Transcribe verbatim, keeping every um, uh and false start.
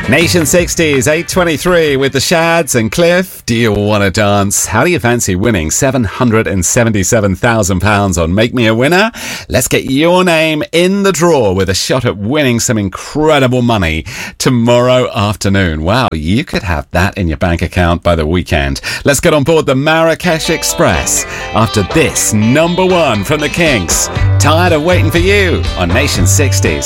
Nation sixties, eight twenty-three with the Shads and Cliff. Do you want to dance? How do you fancy winning seven hundred seventy-seven thousand pounds on Make Me a Winner? Let's get your name in the draw with a shot at winning some incredible money tomorrow afternoon. Wow, you could have that in your bank account by the weekend. Let's get on board the Marrakesh Express after this number one from the Kinks. Tired of waiting for you on Nation sixties.